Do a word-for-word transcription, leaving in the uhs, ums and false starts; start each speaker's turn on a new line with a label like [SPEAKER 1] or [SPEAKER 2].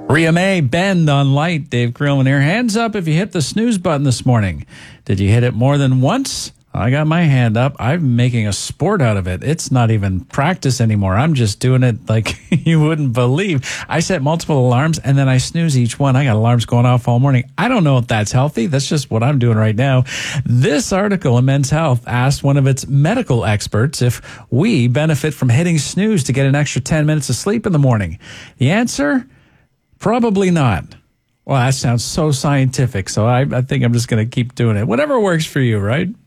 [SPEAKER 1] Rhea May, Bend on Light. Dave Grillman here. Hands up if you hit the snooze button this morning. Did you hit it more than once? I got my hand up. I'm making a sport out of it. It's not even practice anymore. I'm just doing it like you wouldn't believe. I set multiple alarms and then I snooze each one. I got alarms going off all morning. I don't know if that's healthy. That's just what I'm doing right now. This article in Men's Health asked one of its medical experts if we benefit from hitting snooze to get an extra ten minutes of sleep in the morning. The answer? Probably not. Well, that sounds so scientific, so I, I think I'm just going to keep doing it. Whatever works for you, right?